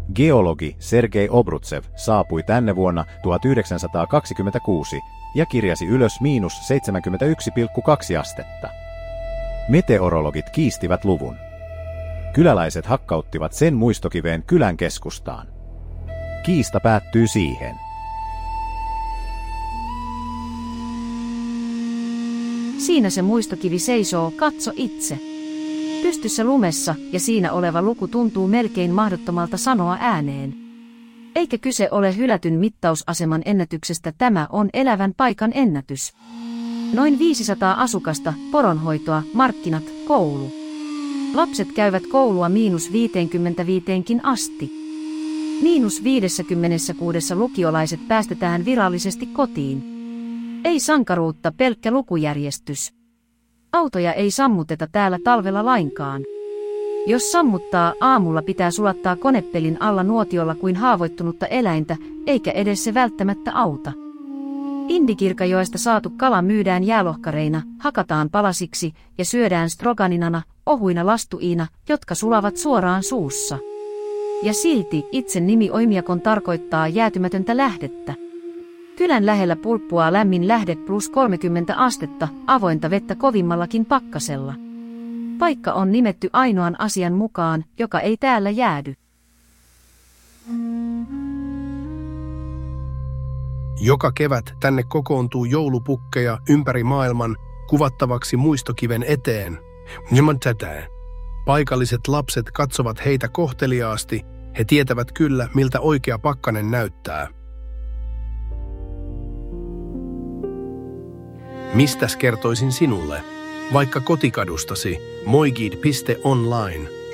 Geologi Sergei Obrutsev saapui tänne vuonna 1926 ja kirjasi ylös -71,2 astetta. Meteorologit kiistivät luvun. Kyläläiset hakkauttivat sen muistokiveen kylän keskustaan. Kiista päättyy siihen. Siinä se muistokivi seisoo, katso itse. Pystyssä lumessa, ja siinä oleva luku tuntuu melkein mahdottomalta sanoa ääneen. Eikä kyse ole hylätyn mittausaseman ennätyksestä, tämä on elävän paikan ennätys. Noin 500 asukasta, poronhoitoa, markkinat, koulu. Lapset käyvät koulua -55 asti. -56 lukiolaiset päästetään virallisesti kotiin. Ei sankaruutta, pelkkä lukujärjestys. Autoja ei sammuteta täällä talvella lainkaan. Jos sammuttaa, aamulla pitää sulattaa konepelin alla nuotiolla kuin haavoittunutta eläintä, eikä edes se välttämättä auta. Indikirkajoesta saatu kala myydään jäälohkareina, hakataan palasiksi ja syödään stroganinana, ohuina lastuiina, jotka sulavat suoraan suussa. Ja silti itse nimi Oimiakon tarkoittaa jäätymätöntä lähdettä. Kylän lähellä pulppuaa lämmin lähde +30 astetta, avointa vettä kovimmallakin pakkasella. Paikka on nimetty ainoan asian mukaan, joka ei täällä jäädy. Joka kevät tänne kokoontuu joulupukkeja ympäri maailman kuvattavaksi muistokiven eteen. Paikalliset lapset katsovat heitä kohteliaasti, he tietävät kyllä, miltä oikea pakkanen näyttää. Mistäs kertoisin sinulle? Vaikka kotikadustasi, moigid.online.